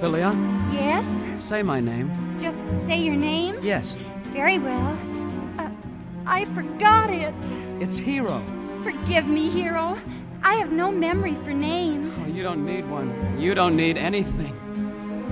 Ophelia? Yes? Say my name. Just say your name? Yes. Very well. I forgot it. It's Hero. Forgive me, Hero. I have no memory for names. Oh, you don't need one. You don't need anything.